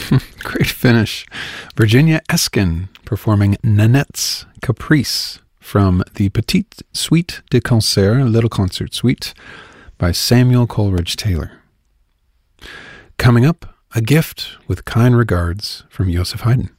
Great finish. Virginia Eskin performing Nanette's Caprice from the Petite Suite de Concert, Little Concert Suite, by Samuel Coleridge Taylor. Coming up, a gift with kind regards from Joseph Haydn.